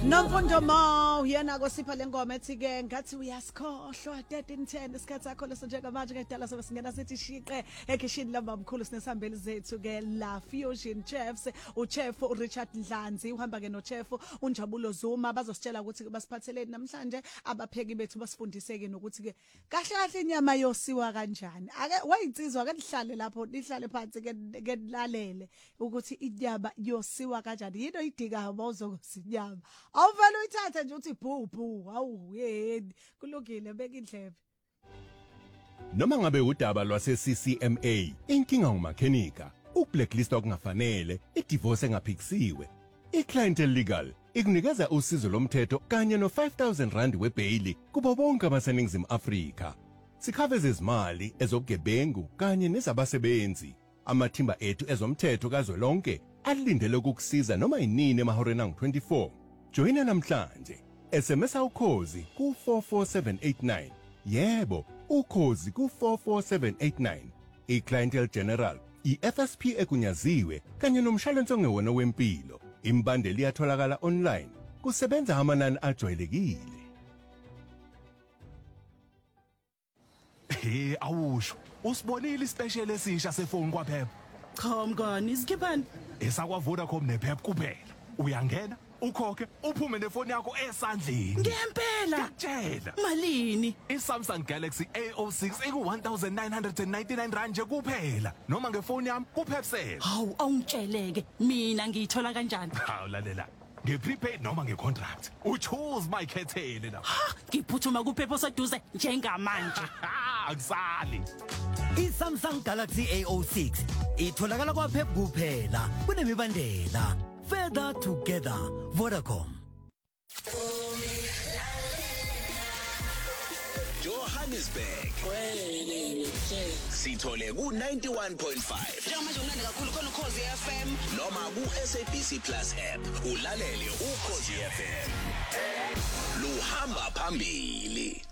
Nomfundo Mo yena kosipha lengoma ethi ke ngathi uyasikhohlwa 1310 isikhathi sakho leso njengamanje ngedala sobe singena sithi shiqe ekishini labamkhulu sinesambeli zethu ke la Fusion Chefs uchef uRichard Dlanzi uhamba ke nochef uNjabulo Zuma bazositshela ukuthi basiphatheleni namhlanje abapheki bethu basifundise ke nokuthi ke kahle kahle inyama yosiwa kanjani ake wayinsizwa ke lihlale lapho lihlale phansi ke lalele ukuthi inyama yosiwa kanjani yini oyidika bawuzokusinyama awuvela uyithatha nje uthi bhu hawu yeni kulungile beka indlebe noma ngabe udaba lwase CCMA inkinga umakhenika ukublacklist okungafanele idivorce engaphikisiwe iClientele Legal ikunikeza usizo lomthetho kanye no R5,000 webail kubo bonke abaseningizimu Afrika sikhaveza izimali ezobugebengu kanye nezabasebenzi amathimba ethu ezomthetho kazwelonke alindele ukukusiza noma inini emahoreni angu-24 joyina namhlanje SMS ukhozi ku 44789 yebo ukhozi ku 44789 iClientele General iFSP egunyaziwe kanye nomshwalense ongewona wempilo imbandeli iyatholakala online kusebenza amanani ajwayelekile awusho usibonile ispecial esisha sefoni kwaPep cha mngani isikhipani esakwa Vodacom nePep kuphela uyangena ukhokhe uphume nefoni yakho esandleni ngempela tshela malini iSamsung Galaxy A06 iku R1999 nje kuphela noma ngefoni yami kuPepsel hawu awungitsheleke mina ngiyithola kanjani hawu lalela ngeprepaid noma ngecontract uchoose mayikhethele la ngiphuthuma kuPepo seduze njengamanje akusali iSamsung Galaxy A06 itholakala kwaPep kuphela kunemibandela further together Vodacom Johannesburg sithole ku 91.5 njengamanje unande kakhulu khona ukhozi FM noma ku SABC Plus app ulalele ukhozi FM luhamba phambili